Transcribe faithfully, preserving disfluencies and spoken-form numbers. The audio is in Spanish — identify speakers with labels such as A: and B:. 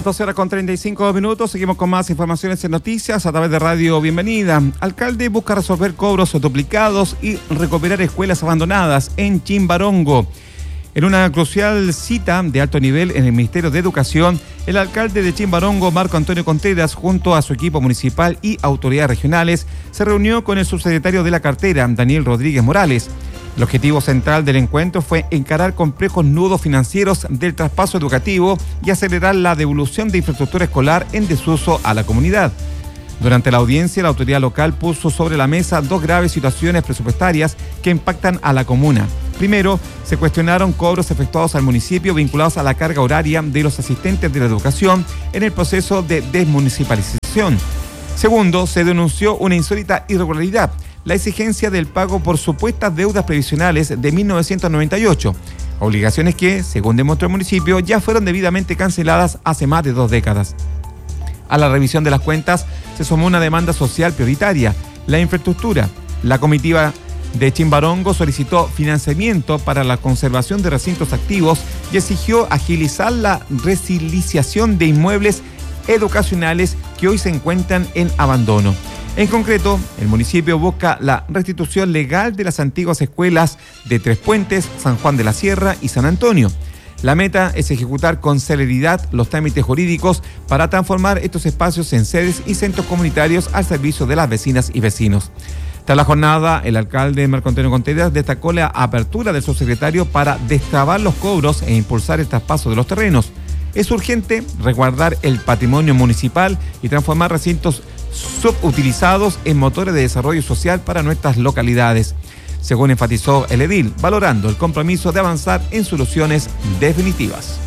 A: doce horas con treinta y cinco minutos, seguimos con más informaciones en noticias a través de Radio Bienvenida. Alcalde busca resolver cobros duplicados y recuperar escuelas abandonadas en Chimbarongo. En una crucial cita de alto nivel en el Ministerio de Educación, el alcalde de Chimbarongo, Marco Antonio Contreras, junto a su equipo municipal y autoridades regionales, se reunió con el subsecretario de la cartera, Daniel Rodríguez Morales. El objetivo central del encuentro fue encarar complejos nudos financieros del traspaso educativo y acelerar la devolución de infraestructura escolar en desuso a la comunidad. Durante la audiencia, la autoridad local puso sobre la mesa dos graves situaciones presupuestarias que impactan a la comuna. Primero, se cuestionaron cobros efectuados al municipio vinculados a la carga horaria de los asistentes de la educación en el proceso de desmunicipalización. Segundo, se denunció una insólita irregularidad, la exigencia del pago por supuestas deudas previsionales de mil novecientos noventa y ocho, obligaciones que, según demostró el municipio, ya fueron debidamente canceladas hace más de dos décadas. A la revisión de las cuentas se sumó una demanda social prioritaria, la infraestructura. La comitiva de Chimbarongo solicitó financiamiento para la conservación de recintos activos y exigió agilizar la resiliciación de inmuebles educacionales que hoy se encuentran en abandono. En concreto, el municipio busca la restitución legal de las antiguas escuelas de Tres Puentes, San Juan de la Sierra y San Antonio. La meta es ejecutar con celeridad los trámites jurídicos para transformar estos espacios en sedes y centros comunitarios al servicio de las vecinas y vecinos. Tras la jornada, el alcalde Marco Antonio Contreras destacó la apertura del subsecretario para destrabar los cobros e impulsar el traspaso de los terrenos. Es urgente resguardar el patrimonio municipal y transformar recintos subutilizados en motores de desarrollo social para nuestras localidades, según enfatizó el edil, valorando el compromiso de avanzar en soluciones definitivas.